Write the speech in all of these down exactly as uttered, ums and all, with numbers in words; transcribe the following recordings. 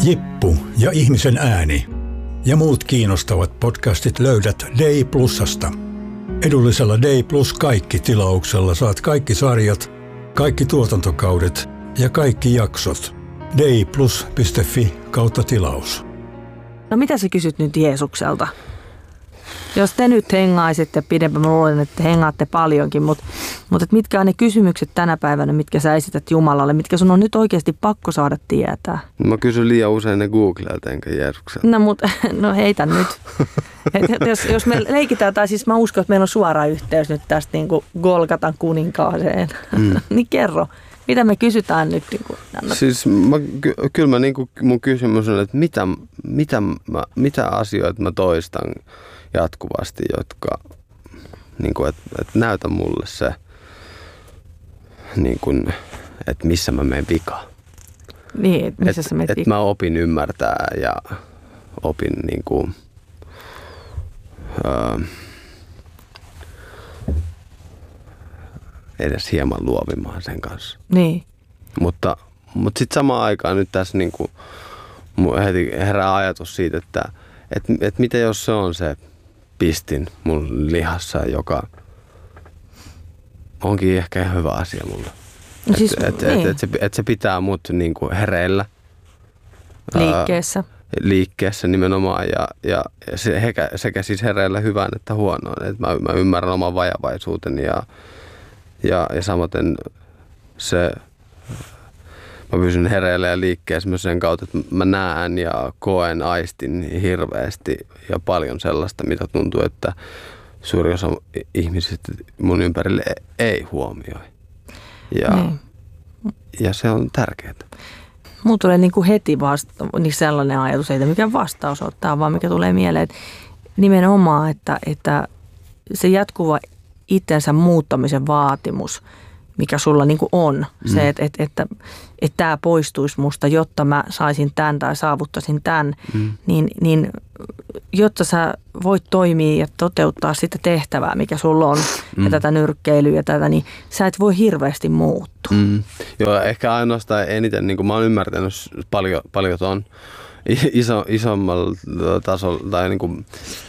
Jippu ja ihmisen ääni ja muut kiinnostavat podcastit löydät Day Plusasta. Edullisella Day Plus kaikki -tilauksella saat kaikki sarjat, kaikki tuotantokaudet ja kaikki jaksot. dayplus piste fi kautta tilaus. No mitä sä kysyt nyt Jeesukselta? Jos te nyt hengaisitte pidempään, mä luulen, että hengaatte paljonkin, mutta, mutta mitkä on ne kysymykset tänä päivänä, mitkä sä esität Jumalalle, mitkä sun on nyt oikeasti pakko saada tietää? Mä kysyn liian usein ne Googlelta enkä Jeesukselta. No mutta, no heitä nyt. Et jos, jos me leikitään, tai siis mä uskon, että meillä on suora yhteys nyt tästä niin kuin Golgatan kuninkaaseen, mm. niin kerro. Mitä me kysytään nyt? Niin kuin, no. Siis mä, ky- kyllä mä, niin kuin, mun kysymys on, että mitä, mitä, mä, mitä asioita mä toistan jatkuvasti, jotka, niin kuin, että, että näytä mulle se, niin kuin, että missä mä menen vikaan. Niin, että missä et, sä menet Että mä opin ymmärtää ja opin niin kuin, öö, edes hieman luovimaan sen kanssa. Niin. Mutta, mutta sitten samaan aikaan nyt tässä niin kuin, heti herää ajatus siitä, että et, et mitä jos se on se pistin mun lihassa, joka onkin ehkä ihan hyvä asia mulle. No siis, että et, niin. et, et se, et se pitää mut niin kuin hereillä. Liikkeessä. Ää, liikkeessä nimenomaan ja, ja se, sekä, sekä siis hereillä hyvään että huonoon. Et mä, mä ymmärrän oman vajavaisuuteni ja, ja, ja samaten se, mä pysyn hereillä ja liikkeessä myös sen kautta, että mä näen ja koen, aistin hirveästi ja paljon sellaista, mitä tuntuu, että suuri osa ihmisistä mun ympärille ei huomioi. Ja, niin. ja se on tärkeää. Mulla tulee niin kuin heti vasta, niin sellainen ajatus, ei mikä vastaus ottaa, vaan mikä tulee mieleen, että nimenomaan, että, että se jatkuva itsensä muuttamisen vaatimus, mikä sulla niin kuin on, mm. se, että, että, että, että tämä poistuisi musta, jotta mä saisin tämän tai saavuttaisin tämän, mm. niin, niin jotta sä voit toimia ja toteuttaa sitä tehtävää, mikä sulla on, mm. ja tätä nyrkkeilyä ja tätä, niin sä et voi hirveästi muuttua. Mm. Joo, ehkä ainoastaan eniten, niin kuin mä oon ymmärtänyt paljon, paljon ton iso, isommalla tasolla, tai niin kuin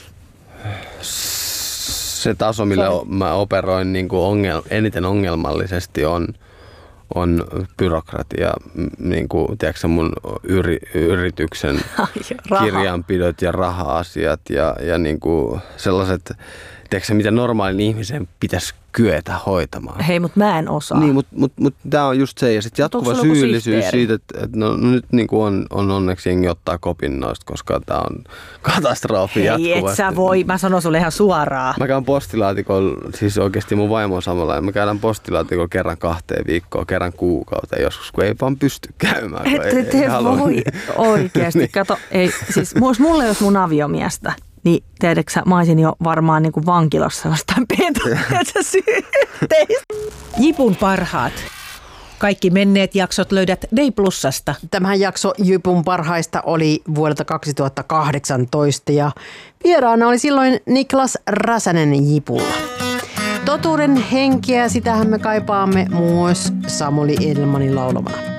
se taso, millä Sorry. mä operoin niin kuin ongel, eniten ongelmallisesti on, on byrokratia, niin kuin, tiedätkö, mun yri, yrityksen kirjanpidot ja raha-asiat ja, ja niin kuin sellaiset, tiedätkö, mitä normaalin ihmisen pitäisi kyetä hoitamaan. Hei, mutta mä en osaa. Niin, mutta mut, mut, tämä on just se. Ja sitten jatkuva syyllisyys siitä, että, että no, nyt niin kuin on, on onneksi jengi ottaa kopin noista, koska tämä on katastrofi Hei, jatkuvasti. Hei, et sä voi. Mä sanon sulle ihan suoraan. Mä käyn postilaatikolla, siis oikeasti mun vaimo on samalla. Mä käydään postilaatikolla kerran kahteen viikkoon, kerran kuukauteen joskus, kun ei vaan pysty käymään. Et ei, te ei voi oikeasti. niin. Kato, ei, siis mulle jos mun aviomiestä, niin tiedätkö mä olisin jo varmaan niin kuin vankilassa jostain pentuneessa syytteistä. Jipun parhaat. Kaikki menneet jaksot löydät Day Plusasta. Tämä jakso Jipun parhaista oli vuodelta kaksituhattakahdeksantoista ja vieraana oli silloin Niklas Räsänen Jipulla. Totuuden henkeä, sitähän me kaipaamme myös Samuli Edelmanin laulamana.